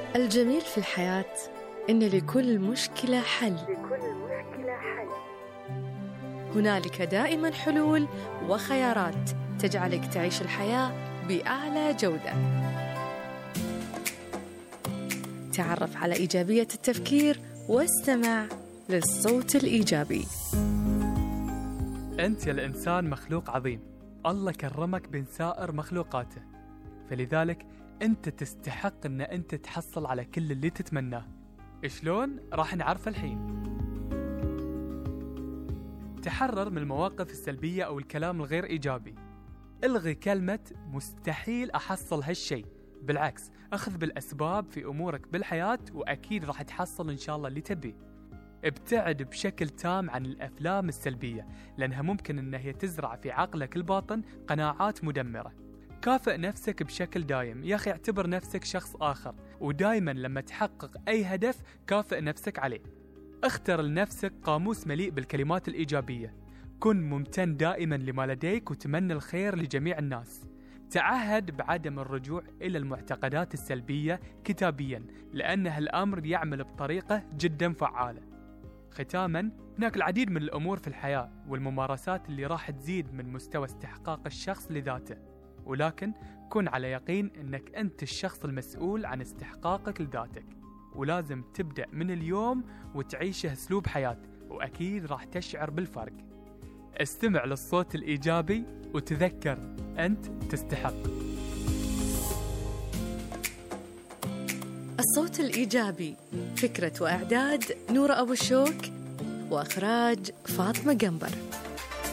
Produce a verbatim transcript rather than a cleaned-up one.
الجميل في الحياة إن لكل مشكلة حل. لكل مشكلة حل. هنالك دائما حلول وخيارات تجعلك تعيش الحياة بأعلى جودة. تعرف على إيجابية التفكير واستمع للصوت الإيجابي. أنت يا الإنسان مخلوق عظيم، الله كرمك بين سائر مخلوقاته، فلذلك أنت تستحق أن أنت تحصل على كل اللي تتمناه. شلون؟ راح نعرف الحين. تحرر من المواقف السلبية أو الكلام الغير إيجابي. الغي كلمة مستحيل أحصل هالشي، بالعكس أخذ بالأسباب في أمورك بالحياة وأكيد راح تحصل إن شاء الله اللي تبي. ابتعد بشكل تام عن الأفلام السلبية، لأنها ممكن أن هي تزرع في عقلك الباطن قناعات مدمرة. كافئ نفسك بشكل دايم، يا أخي اعتبر نفسك شخص آخر، ودايما لما تحقق أي هدف كافئ نفسك عليه. اختر لنفسك قاموس مليء بالكلمات الإيجابية، كن ممتن دائما لما لديك وتمنى الخير لجميع الناس. تعهد بعدم الرجوع إلى المعتقدات السلبية كتابيا، لأن هالأمر يعمل بطريقة جدا فعالة. ختاما، هناك العديد من الأمور في الحياة والممارسات اللي راح تزيد من مستوى استحقاق الشخص لذاته، ولكن كن على يقين أنك أنت الشخص المسؤول عن استحقاقك لذاتك، ولازم تبدأ من اليوم وتعيشه أسلوب حياة، وأكيد راح تشعر بالفرق. استمع للصوت الإيجابي وتذكر أنت تستحق. الصوت الإيجابي، فكرة وإعداد نورة أبو الشوك، وإخراج فاطمة قنبر.